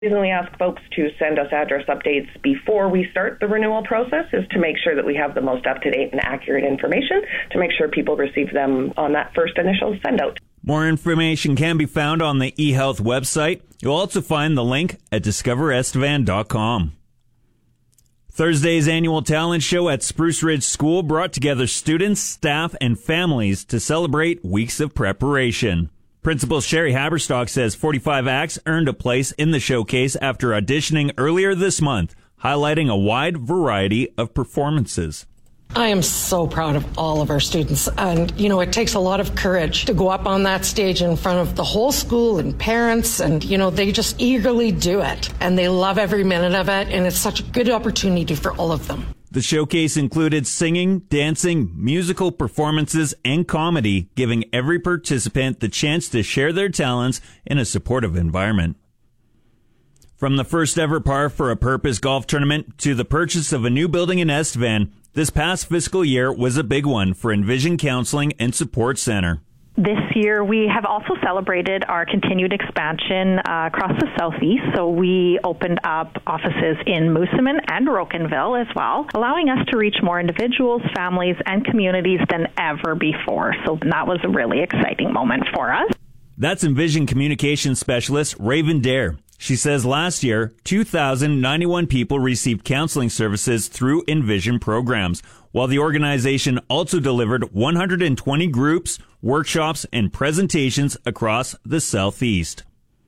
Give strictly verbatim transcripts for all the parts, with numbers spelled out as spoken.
The reason we ask folks to send us address updates before we start the renewal process is to make sure that we have the most up-to-date and accurate information to make sure people receive them on that first initial send-out. More information can be found on the eHealth website. You'll also find the link at discover estevan dot com. Thursday's annual talent show at Spruce Ridge School brought together students, staff, and families to celebrate weeks of preparation. Principal Sherry Haberstock says forty-five acts earned a place in the showcase after auditioning earlier this month, highlighting a wide variety of performances. I am so proud of all of our students. And, you know, it takes a lot of courage to go up on that stage in front of the whole school and parents. And, you know, they just eagerly do it. And they love every minute of it. And it's such a good opportunity for all of them. The showcase included singing, dancing, musical performances, and comedy, giving every participant the chance to share their talents in a supportive environment. From the first ever Par for a Purpose golf tournament to the purchase of a new building in Estevan, this past fiscal year was a big one for Envision Counseling and Support Center. This year, we have also celebrated our continued expansion uh, across the southeast. So we opened up offices in Moosomin and Rocanville as well, allowing us to reach more individuals, families, and communities than ever before. So that was a really exciting moment for us. That's Envision Communications Specialist Raven Dare. She says last year, two thousand ninety-one people received counseling services through Envision programs, while the organization also delivered one hundred twenty groups, workshops, and presentations across the Southeast.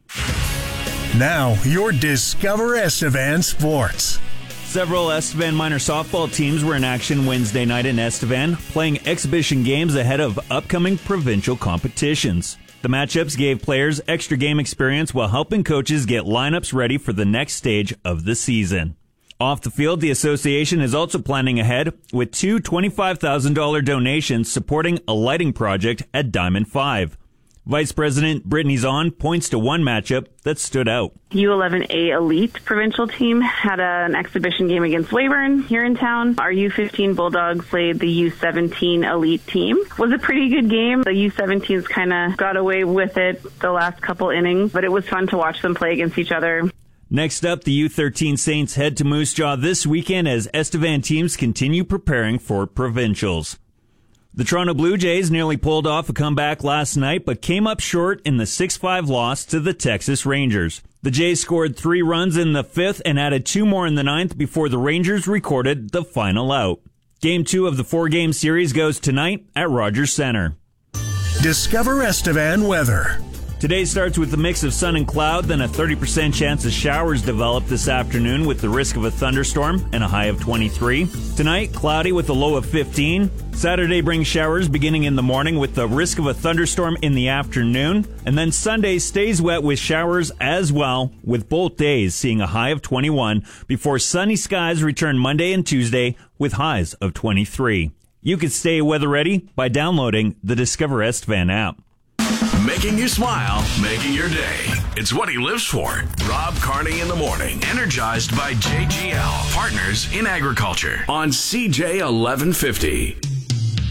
Now, your Discover Estevan Sports. Several Estevan minor softball teams were in action Wednesday night in Estevan, playing exhibition games ahead of upcoming provincial competitions. The matchups gave players extra game experience while helping coaches get lineups ready for the next stage of the season. Off the field, the association is also planning ahead with two twenty-five thousand dollars donations supporting a lighting project at Diamond five. Vice President Brittany Zahn points to one matchup that stood out. U eleven A Elite provincial team had a, an exhibition game against Weyburn here in town. Our U fifteen Bulldogs played the U seventeen Elite team. It was a pretty good game. The U seventeens kind of got away with it the last couple innings, but it was fun to watch them play against each other. Next up, the U thirteen Saints head to Moose Jaw this weekend as Estevan teams continue preparing for provincials. The Toronto Blue Jays nearly pulled off a comeback last night, but came up short in the six five loss to the Texas Rangers. The Jays scored three runs in the fifth and added two more in the ninth before the Rangers recorded the final out. Game two of the four-game series goes tonight at Rogers Centre. Discover Estevan weather. Today starts with a mix of sun and cloud, then a thirty percent chance of showers develop this afternoon with the risk of a thunderstorm and a high of twenty-three. Tonight, cloudy with a low of fifteen. Saturday brings showers beginning in the morning with the risk of a thunderstorm in the afternoon. And then Sunday stays wet with showers as well, with both days seeing a high of twenty-one before sunny skies return Monday and Tuesday with highs of twenty-three. You can stay weather ready by downloading the Discover Estevan app. Making you smile, making your day. It's what he lives for. Rob Carney in the morning. Energized by J G L, partners in agriculture. On C J eleven fifty.